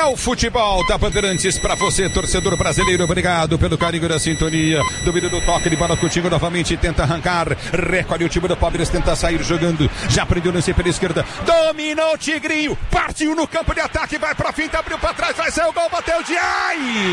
É o futebol da Bandeirantes pra você, torcedor brasileiro. Obrigado pelo carinho da sintonia. Domínio do toque de bola contigo novamente. Tenta arrancar. Recolhe o time do Palmeiras. Tenta sair jogando. Já prendeu o lance pela esquerda. Dominou o Tigrinho. Partiu no campo de ataque. Vai pra finta. Abriu pra trás. Vai sair o gol. Bateu de ai.